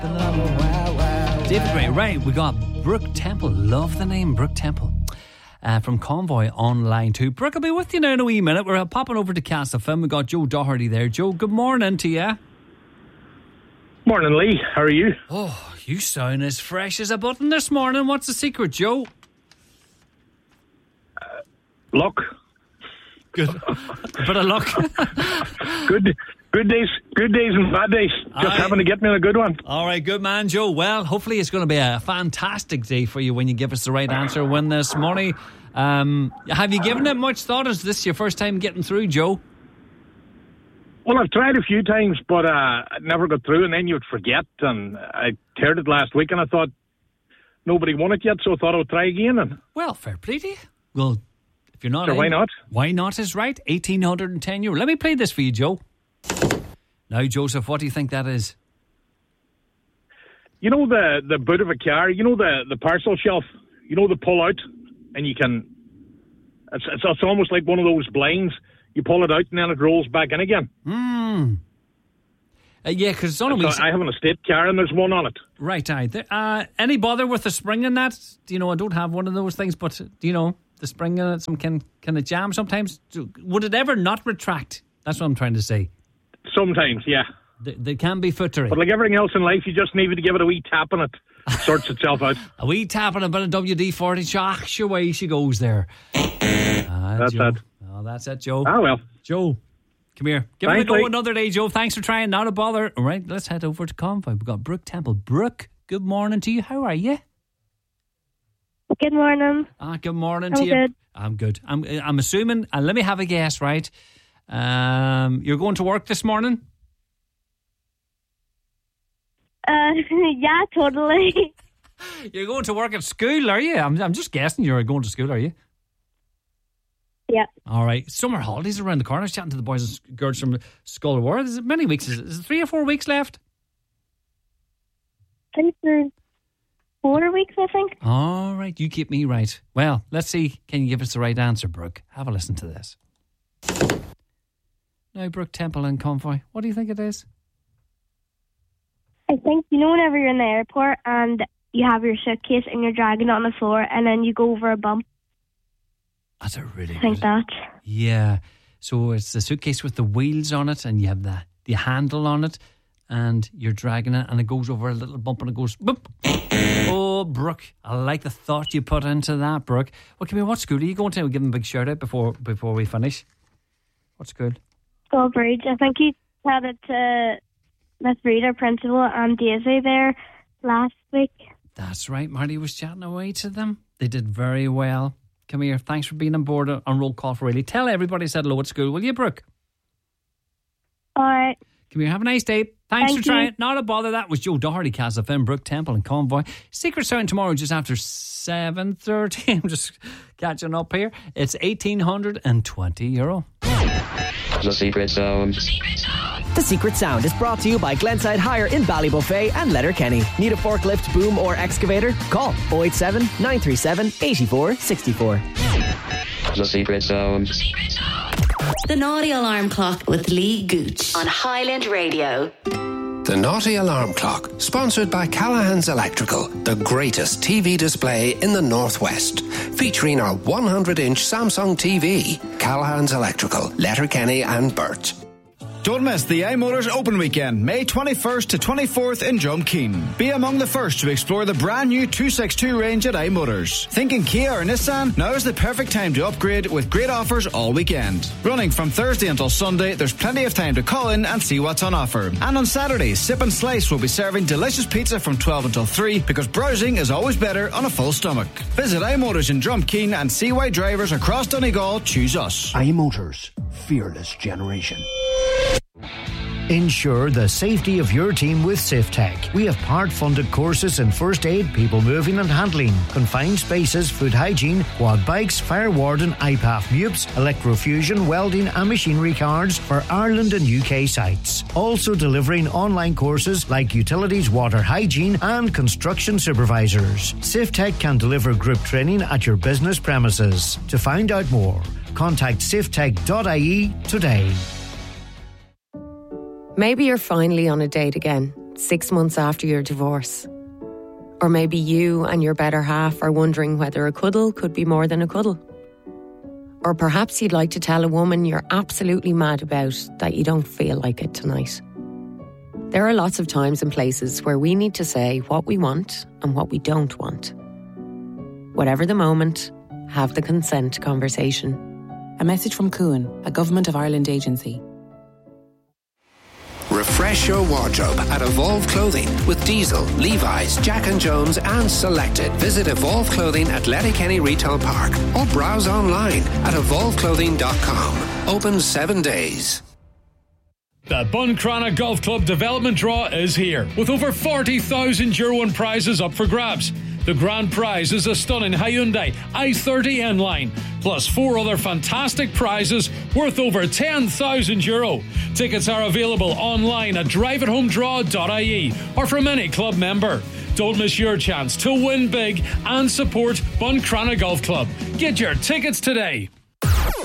David Gray, right, we got Brooke Temple. Love the name, Brooke Temple. From Convoy on line 2. Brooke, I'll be with you now in a wee minute. We're popping over to Castlefin. We've got Joe Doherty there. Joe, good morning to you. Morning, Lee. How are you? Oh, you sound as fresh as a button this morning. What's the secret, Joe? Luck. Good. A bit of luck. Good days and bad days. Just happened to get me on a good one. All right, good man, Joe. Well, hopefully it's going to be a fantastic day for you when you give us the right answer. Win this money. Have you given it much thought? Is this your first time getting through, Joe? Well, I've tried a few times, but I never got through, and then you'd forget. And I heard it last week, and I thought nobody won it yet, so I thought I would try again. And well, fair play to you. Well, if you're not, sure, why not? Why not is right. €1,810. Let me play this for you, Joe. Now, Joseph, what do you think that is? You know the boot of a car. You know the parcel shelf. You know the pull out, and you can. It's almost like one of those blinds. You pull it out and then it rolls back in again. Yeah, because it's on a wee... I have an estate car and there's one on it. Right, aye. Any bother with the spring in that? Do you know, I don't have one of those things, but do you know, the spring in it, can it jam sometimes? Would it ever not retract? That's what I'm trying to say. Sometimes, yeah. They can be footery. But like everything else in life, you just need to give it a wee tap and it sorts itself out. A wee tap and a bit of WD-40. Sure way she goes there. That's Joe. it. Oh, that's it, Joe. Ah, well. Joe, come here. Give it a go another day, Joe. Thanks for trying. Not a bother. All right, let's head over to Convoy. We've got Brooke Temple. Brooke, good morning to you. How are you? Good morning. Good morning to you. Good. I'm good. I'm assuming, and let me have a guess, right? You're going to work this morning? Yeah, totally. You're going to work at school, are you? I'm just guessing you're going to school, are you? Yeah. All right. Summer holidays around the corner. I was chatting to the boys and girls from Skull War. Is it many weeks? Is it 3 or 4 weeks left? I think there's 4 weeks, I think. All right. You keep me right. Well, let's see. Can you give us the right answer, Brooke? Have a listen to this. Now, Brooke Temple and Convoy, what do you think it is? I think, you know, whenever you're in the airport and you have your suitcase and you're dragging it on the floor and then you go over a bump. That's a really I think that. Yeah. So it's the suitcase with the wheels on it and you have the handle on it and you're dragging it and it goes over a little bump and it goes boop. Oh, Brooke, I like the thought you put into that, Brooke. Well, come here, what school are you going to? We'll give them a big shout out before we finish. What school? Skullbridge. I think you had it to Miss Rita, principal, and Daisy there last week. That's right. Marty was chatting away to them. They did very well. Come here. Thanks for being on board on Roll Call for Really. Tell everybody I said hello at school, will you, Brooke? All right. Come here. Have a nice day. Thanks for trying. You. Not a bother. That was Joe Doherty, Castlefin, Brooke Temple and Convoy. Secret Sound tomorrow just after 7:30. I'm just catching up here. It's €1,820. The Secret Sound. The Secret Sound is brought to you by Glenside Hire in Ballybuffet and Letterkenny. Need a forklift, boom or excavator? Call 087 937 8464. The Secret Sound. The Naughty Alarm Clock with Lee Gooch on Highland Radio. The Naughty Alarm Clock, sponsored by Callahan's Electrical, the greatest TV display in the Northwest, featuring our 100-inch Samsung TV. Callahan's Electrical, Letterkenny and Burt. Don't miss the iMotors Open Weekend, May 21st to 24th in Drumkeen. Be among the first to explore the brand new 262 range at iMotors. Thinking Kia or Nissan? Now is the perfect time to upgrade with great offers all weekend. Running from Thursday until Sunday, there's plenty of time to call in and see what's on offer. And on Saturday, Sip and Slice will be serving delicious pizza from 12 until 3 because browsing is always better on a full stomach. Visit iMotors in Drumkeen and see why drivers across Donegal choose us. iMotors, fearless generation. Ensure the safety of your team with SafeTech. We have part-funded courses in first aid, people moving and handling, confined spaces, food hygiene, quad bikes, fire warden, IPAF MUPS, electrofusion, welding and machinery cards for Ireland and UK sites. Also delivering online courses like utilities, water hygiene and construction supervisors. SafeTech can deliver group training at your business premises. To find out more, contact safetech.ie today. Maybe you're finally on a date again. 6 months after your divorce. Or maybe you and your better half are wondering whether a cuddle could be more than a cuddle. Or perhaps you'd like to tell a woman you're absolutely mad about that you don't feel like it tonight. There are lots of times and places where we need to say what we want and what we don't want. Whatever the moment, have the consent conversation. A message from Cuan, a Government of Ireland agency. Refresh your wardrobe at Evolve Clothing with Diesel, Levi's, Jack & Jones and Selected. Visit Evolve Clothing at Letterkenny Retail Park or browse online at evolveclothing.com. Open 7 days. The Buncrana Golf Club Development Draw is here, with over €40,000 in prizes up for grabs. The grand prize is a stunning Hyundai i30 N-Line, plus 4 other fantastic prizes worth over €10,000. Tickets are available online at driveathomedraw.ie or from any club member. Don't miss your chance to win big and support Buncrana Golf Club. Get your tickets today.